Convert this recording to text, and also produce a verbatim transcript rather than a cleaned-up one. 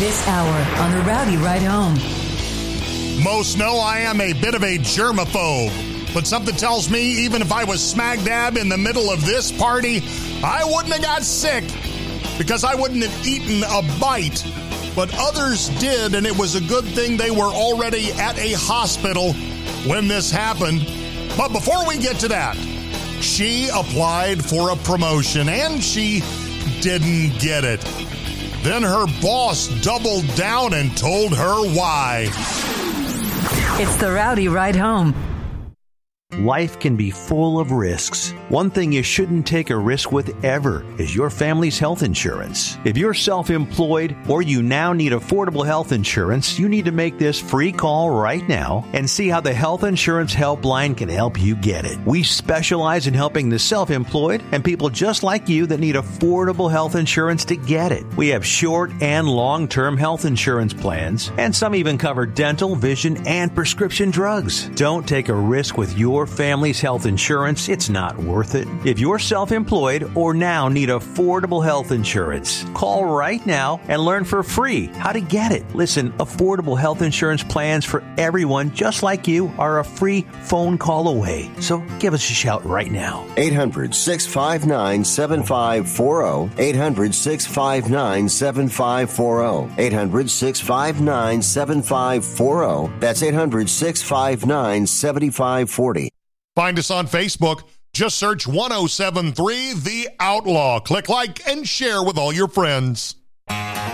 This hour on the Rowdy Ride Home. Most know I am a bit of a germaphobe, but something tells me even if I was smack dab in the middle of this party, I wouldn't have got sick because I wouldn't have eaten a bite. But others did, and it was a good thing they were already at a hospital when this happened. But before we get to that, she applied for a promotion, and she didn't get it. Then her boss doubled down and told her why. It's the Rowdy Ride Home. Life can be full of risks. One thing you shouldn't take a risk with ever is your family's health insurance. If you're self-employed or you now need affordable health insurance, you need to make this free call right now and see how the Health Insurance Helpline can help you get it. We specialize in helping the self-employed and people just like you that need affordable health insurance to get it. We have short and long-term health insurance plans, and some even cover dental, vision, and prescription drugs. Don't take a risk with your family's health insurance. It's not worth it. If you're self-employed or now need affordable health insurance, call right now and learn for free how to get it. Listen, affordable health insurance plans for everyone just like you are a free phone call away. So give us a shout right now. eight hundred, six five nine, seven five four zero. eight hundred, six five nine, seven five four zero. eight hundred, six five nine, seven five four zero. That's eight hundred, six five nine, seven five four zero. Find us on Facebook. Just search one oh seven three The Outlaw. Click like and share with all your friends.